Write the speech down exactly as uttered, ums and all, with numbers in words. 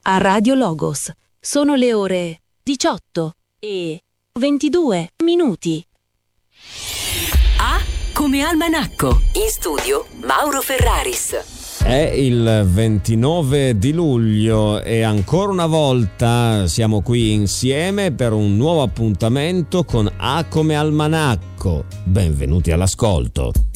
a Radio Logos. Sono le ore diciotto e ventidue minuti. A come almanacco. In studio Mauro Ferraris. È il ventinove di luglio e ancora una volta siamo qui insieme per un nuovo appuntamento con A come almanacco. Benvenuti all'ascolto.